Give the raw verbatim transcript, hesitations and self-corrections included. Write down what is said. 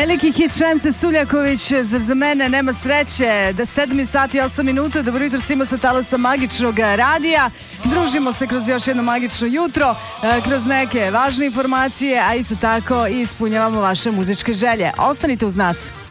Veliki hit Šemse Suljaković, zar za mene nema sreće, da sedam sati i osam minuta, dobro jutro svima sa talasa magičnog radija, družimo se kroz još jedno magično jutro, kroz neke važne informacije, a isto tako i ispunjavamo vaše muzičke želje. Ostanite uz nas.